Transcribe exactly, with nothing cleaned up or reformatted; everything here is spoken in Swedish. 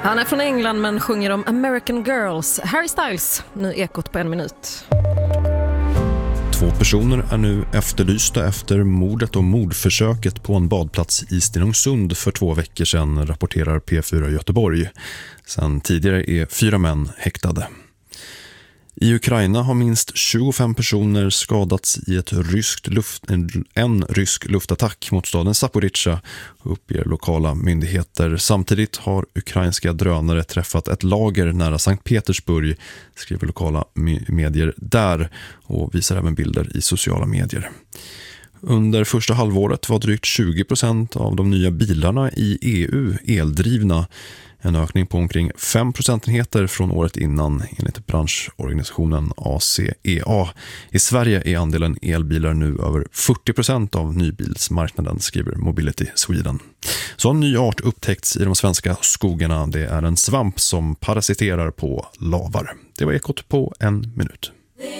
Han är från England men sjunger om American Girls. Harry Styles, nu Ekot på en minut. Två personer är nu efterlysta efter mordet och mordförsöket på en badplats i Stenungsund för två veckor sedan, rapporterar P fyra Göteborg. Sen tidigare är fyra män häktade. I Ukraina har minst tjugofem personer skadats i ett ryskt luft, en rysk luftattack mot staden Zaporizjzja, uppger lokala myndigheter. Samtidigt har ukrainska drönare träffat ett lager nära Sankt Petersburg, skriver lokala medier där, och visar även bilder i sociala medier. Under första halvåret var drygt tjugo procent av de nya bilarna i E U eldrivna, en ökning på omkring fem procentenheter från året innan, enligt branschorganisationen A C E A. I Sverige är andelen elbilar nu över fyrtio procent av nybilsmarknaden, skriver Mobility Sweden. Så en ny art upptäckts i de svenska skogarna. Det är en svamp som parasiterar på lavar. Det var Ekot på en minut.